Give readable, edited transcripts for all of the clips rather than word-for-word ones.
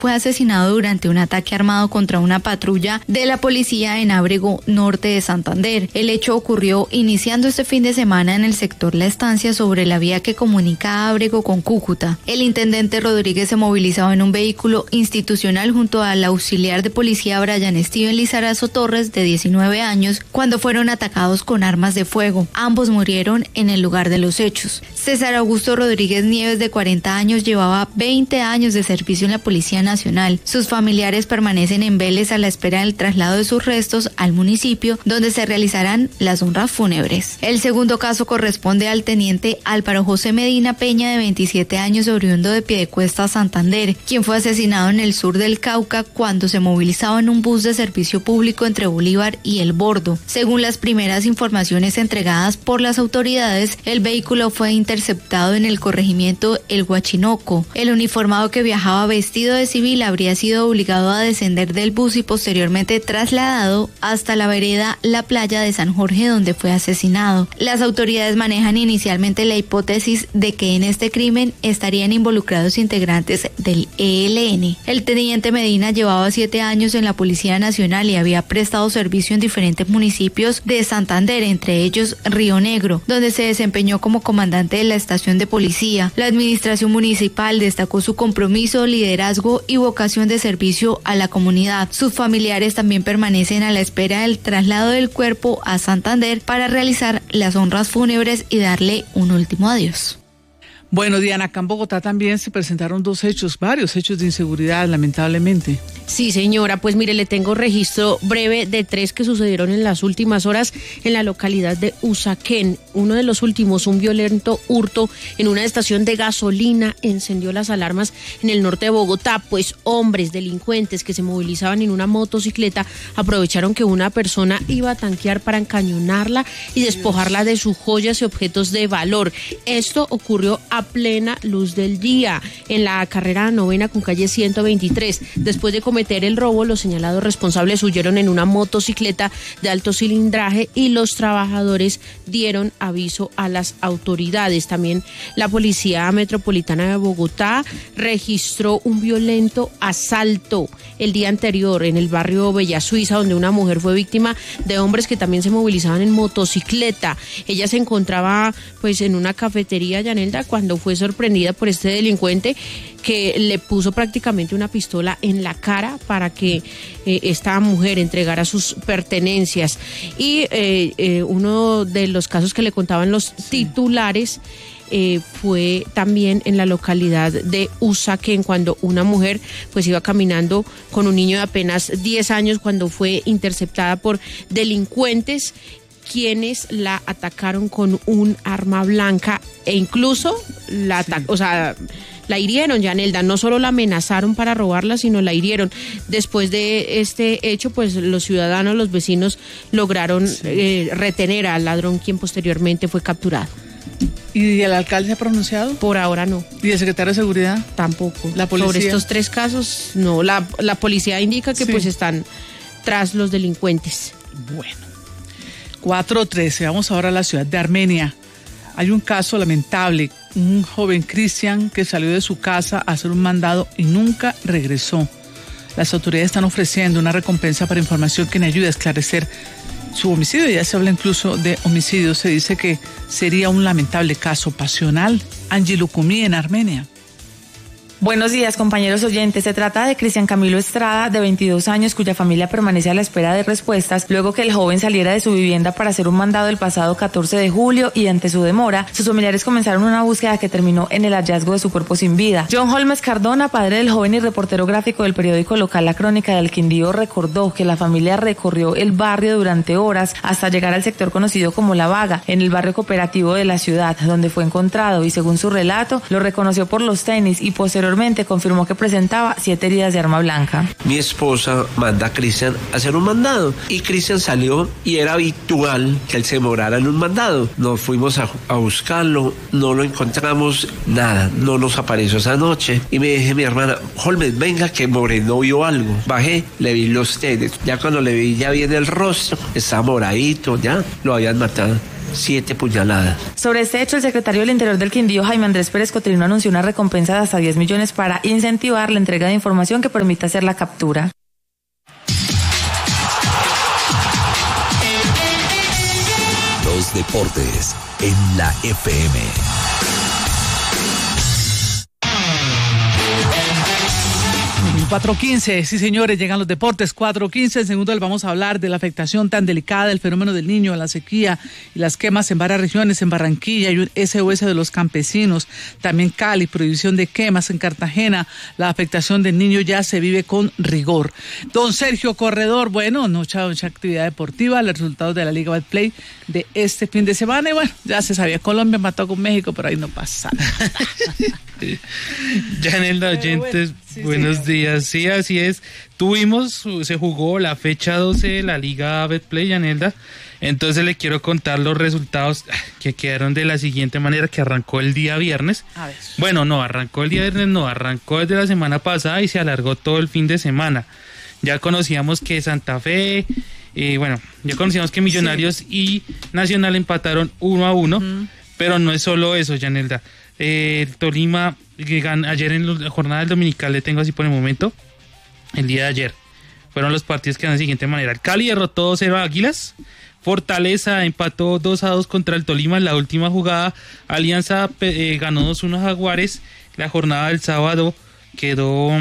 fue asesinado durante un ataque armado contra una patrulla de la policía en Ábrego, norte de Santander. El hecho ocurrió iniciando este fin de semana en el sector La Estancia, sobre la vía que comunica a Ábrego con Cúcuta. El intendente Rodríguez se movilizaba en un vehículo institucional junto al auxiliar de policía Brian Steven Lizarazo Torres, de 19 años, cuando fueron atacados con armas de fuego. Ambos murieron en el lugar de los hechos. César Augusto Rodríguez Nieves, de 40 años, llevaba 20 años de servicio en la Policía Nacional. Sus familiares permanecen en Vélez a la espera del traslado de sus restos al municipio, donde se realizarán las honras fúnebres. El segundo caso corresponde al teniente Álvaro José Medina Peña, de 27 años, oriundo de Piedecuesta, Santander, quien fue asesinado en el sur del Cauca cuando se movilizaba en un bus de servicio público entre Bolívar y El Bordo. Según las primeras informaciones entregadas por las autoridades, el vehículo fue interceptado en el corregimiento El Huachinoco. El uniformado, que viajaba vestido de civil, habría sido obligado a descender del bus y posteriormente trasladado hasta la vereda La Playa de San Jorge, donde fue asesinado. Las autoridades manejan inicialmente la hipótesis de que en este crimen estarían involucrados integrantes del ELN. El teniente Medina llevaba 7 años en la Policía Nacional y había prestado servicio en diferentes municipios de Santander, entre ellos Río Negro, donde se desempeñó como comandante de la estación de policía. La administración municipal destacó su compromiso, liderazgo y vocación de servicio a la comunidad. Sus familiares también permanecen a la espera del traslado del cuerpo a Santander para realizar las honras fúnebres y darle un último adiós. Bueno, Diana, acá en Bogotá también se presentaron varios hechos de inseguridad, lamentablemente. Sí, señora, pues mire, le tengo registro breve de 3 que sucedieron en las últimas horas en la localidad de Usaquén. Uno de los últimos, un violento hurto en una estación de gasolina, encendió las alarmas en el norte de Bogotá, pues hombres delincuentes que se movilizaban en una motocicleta aprovecharon que una persona iba a tanquear para encañonarla y despojarla de sus joyas y objetos de valor. Esto ocurrió a plena luz del día en la carrera 9ª con calle 123. Después de cometer el robo, los señalados responsables huyeron en una motocicleta de alto cilindraje y los trabajadores dieron aviso a las autoridades. También la Policía Metropolitana de Bogotá registró un violento asalto el día anterior en el barrio Bella Suiza, donde una mujer fue víctima de hombres que también se movilizaban en motocicleta. Ella se encontraba pues en una cafetería, Yanelda, cuando fue sorprendida por este delincuente que le puso prácticamente una pistola en la cara para que esta mujer entregara sus pertenencias. Y uno de los casos que le contaban los titulares fue también en la localidad de Usaquén, cuando una mujer pues iba caminando con un niño de apenas 10 años cuando fue interceptada por delincuentes, quienes la atacaron con un arma blanca e incluso la hirieron, Yanelda. No solo la amenazaron para robarla, sino la hirieron. Después de este hecho, pues los ciudadanos, los vecinos lograron retener al ladrón, quien posteriormente fue capturado. ¿Y el alcalde se ha pronunciado? Por ahora no. ¿Y el secretario de Seguridad? Tampoco. ¿La policía? Sobre estos 3 casos, no. La policía indica que pues están tras los delincuentes. Bueno. 4:13, vamos ahora a la ciudad de Armenia. Hay un caso lamentable, un joven Cristian que salió de su casa a hacer un mandado y nunca regresó. Las autoridades están ofreciendo una recompensa para información que le ayude a esclarecer su homicidio. Ya se habla incluso de homicidio, se dice que sería un lamentable caso pasional. Angie Lucumí, en Armenia. Buenos días, compañeros oyentes. Se trata de Cristian Camilo Estrada, de 22 años, cuya familia permanece a la espera de respuestas luego que el joven saliera de su vivienda para hacer un mandado el pasado 14 de julio y ante su demora, sus familiares comenzaron una búsqueda que terminó en el hallazgo de su cuerpo sin vida. John Holmes Cardona, padre del joven y reportero gráfico del periódico local La Crónica del Quindío, recordó que la familia recorrió el barrio durante horas hasta llegar al sector conocido como La Vaga, en el barrio cooperativo de la ciudad, donde fue encontrado y, según su relato, lo reconoció por los tenis y posteriormente confirmó que presentaba 7 heridas de arma blanca. Mi esposa manda a Cristian a hacer un mandado y Cristian salió y era habitual que él se demorara en un mandado. Nos fuimos a buscarlo, no lo encontramos, nada, no nos apareció esa noche y me dije mi hermana, Holmes, venga que Moreno vio algo. Bajé, le vi los tenis, ya cuando le vi ya bien el rostro, estaba moradito, ya lo habían matado. 7 puñaladas. Sobre este hecho, el secretario del Interior del Quindío, Jaime Andrés Pérez Cotrino, anunció una recompensa de hasta 10 millones para incentivar la entrega de información que permita hacer la captura. Los deportes en la FM. 4:15, sí señores, llegan los deportes, 4:15, en segundo les vamos a hablar de la afectación tan delicada del fenómeno del Niño, la sequía y las quemas en varias regiones, en Barranquilla hay un SOS de los campesinos, también Cali, prohibición de quemas en Cartagena, la afectación del Niño ya se vive con rigor. Don Sergio Corredor, bueno, mucha actividad deportiva, los resultados de la Liga Betplay de este fin de semana y bueno, ya se sabía, Colombia empató con México, pero ahí no pasa nada. Yanelda, oyentes, sí, buenos días. Sí, así es. Se jugó la fecha 12 de la Liga Betplay, Yanelda. Entonces le quiero contar los resultados que quedaron de la siguiente manera, que arrancó el día viernes. A ver. Bueno, no, arrancó el día viernes, arrancó desde la semana pasada y se alargó todo el fin de semana. Ya conocíamos que Santa Fe, ya conocíamos que Millonarios y Nacional empataron 1-1, pero no es solo eso, Yanelda. Tolima, ayer en la jornada del dominical, le tengo así por el momento, el día de ayer, fueron los partidos que dan de la siguiente manera. El Cali derrotó 2-0 a Águilas, Fortaleza empató 2-2 contra el Tolima en la última jugada, Alianza ganó 2-1 a Jaguares, la jornada del sábado quedó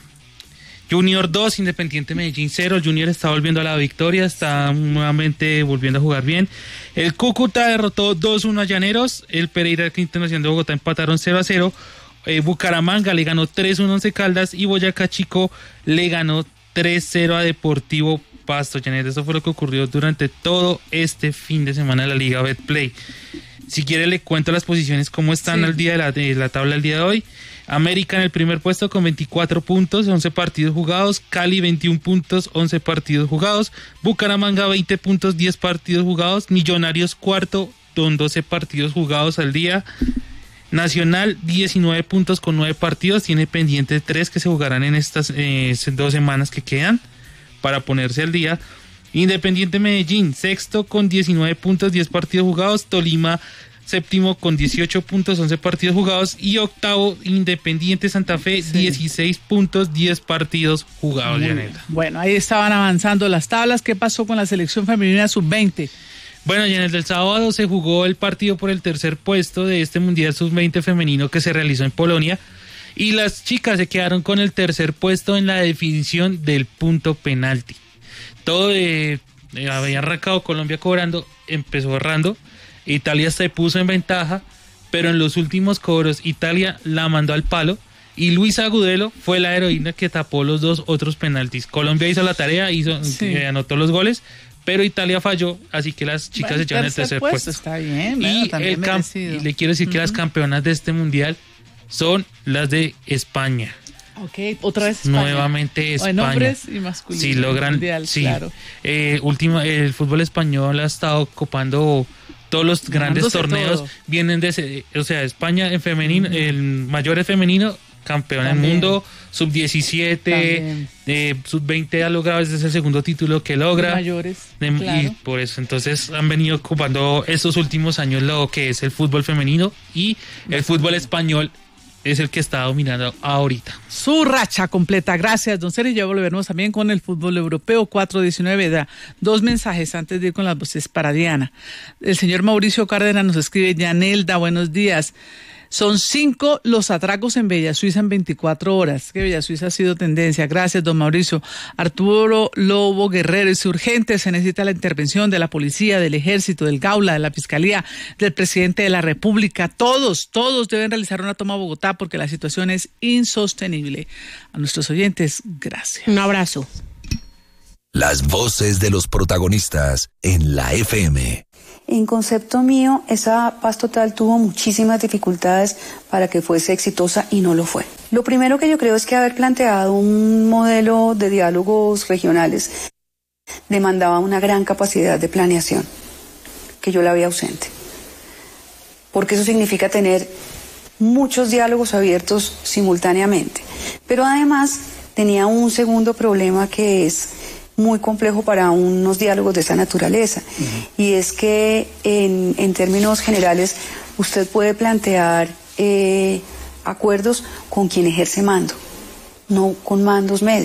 Junior 2, Independiente Medellín 0, el Junior está volviendo a la victoria, está nuevamente volviendo a jugar bien. El Cúcuta derrotó 2-1 a Llaneros, el Pereira Internacional de Bogotá empataron 0-0, Bucaramanga le ganó 3-1 a Once Caldas y Boyacá Chico le ganó 3-0 a Deportivo Pasto. Llaneros, eso fue lo que ocurrió durante todo este fin de semana de la Liga Betplay. Si quiere le cuento las posiciones, cómo están al día de la tabla el día de hoy. América en el primer puesto con 24 puntos, 11 partidos jugados. Cali 21 puntos, 11 partidos jugados. Bucaramanga 20 puntos, 10 partidos jugados. Millonarios cuarto con 12 partidos jugados al día. Nacional 19 puntos con 9 partidos. Tiene pendiente 3 que se jugarán en estas 2 semanas que quedan para ponerse al día. Independiente Medellín sexto con 19 puntos, 10 partidos jugados. Tolima séptimo con 18 puntos, 11 partidos jugados. Y octavo, Independiente Santa Fe, 16 puntos, 10 partidos jugados. Bueno, ahí estaban avanzando las tablas. ¿Qué pasó con la selección femenina sub-20? Bueno, y en el del sábado se jugó el partido por el tercer puesto de este Mundial Sub-20 femenino que se realizó en Polonia. Y las chicas se quedaron con el tercer puesto en la definición del punto penalti. Todo había arrancado Colombia cobrando, empezó errando. Italia se puso en ventaja, pero en los últimos cobros Italia la mandó al palo y Luisa Agudelo fue la heroína que tapó los 2 otros penaltis. Colombia hizo la tarea, anotó los goles, pero Italia falló, así que las chicas se echaron el tercer puesto. Está bien, y le quiero decir que las campeonas de este mundial son las de España. Ok, otra vez España. Nuevamente España. En hombres y masculinos. Sí, logran. Mundial, sí, claro. El fútbol español ha estado copando todos los grandes torneos. Vienen España en femenino, el mayor es femenino, campeón del mundo, sub-17, sub-20 ha logrado, este es el segundo título que logra. Mayores, claro. Y por eso, entonces han venido ocupando estos últimos años lo que es el fútbol femenino y el fútbol español es el que está dominando ahorita. Su racha completa. Gracias, don Sergio. Ya volveremos también con el fútbol europeo. 4:19. Da 2 mensajes antes de ir con las voces para Diana. El señor Mauricio Cárdenas nos escribe: Yanelda, buenos días. Son 5 los atracos en Bella Suiza en 24 horas. Que Bella Suiza ha sido tendencia. Gracias, don Mauricio. Arturo Lobo Guerrero, es urgente, se necesita la intervención de la policía, del ejército, del Gaula, de la fiscalía, del presidente de la República. Todos deben realizar una toma a Bogotá porque la situación es insostenible. A nuestros oyentes, gracias. Un abrazo. Las voces de los protagonistas en la FM. En concepto mío, esa paz total tuvo muchísimas dificultades para que fuese exitosa y no lo fue. Lo primero que yo creo es que haber planteado un modelo de diálogos regionales demandaba una gran capacidad de planeación, que yo la vi ausente. Porque eso significa tener muchos diálogos abiertos simultáneamente. Pero además tenía un segundo problema, que es muy complejo para unos diálogos de esa naturaleza. Y es que en términos generales usted puede plantear acuerdos con quien ejerce mando, no con mandos medios.